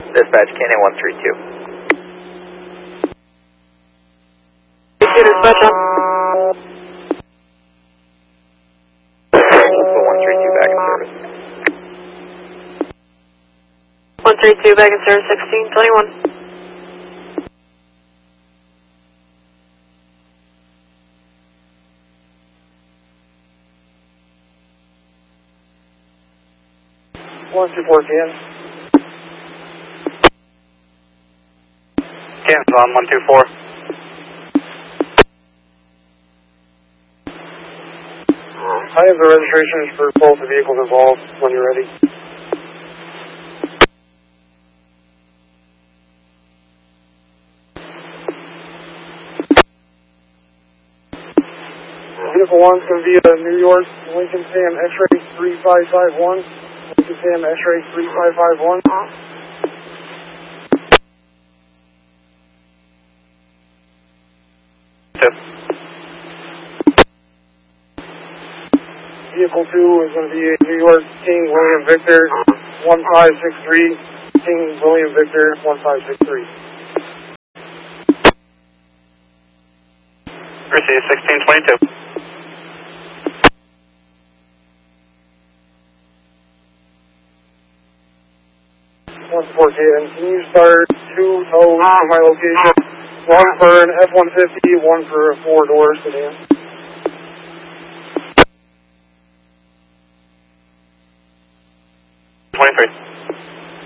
Dispatch, KNA 132. Dispatch on. 132 back in service. 132 back in service, 1621. One two four Cans. Cans on 124. I have the registrations for both the vehicles involved when you're ready. Vehicle 1 is going to be a New York Lincoln Sam X-Ray 3551. Lincoln Sam X-Ray 3551. Vehicle 2 is going to be a New York King William Victor 1563. King William Victor 1563. Receive 1622. And can you start 2 tows to my location? One for an F-150, one for a 4-door sedan. Twenty-three.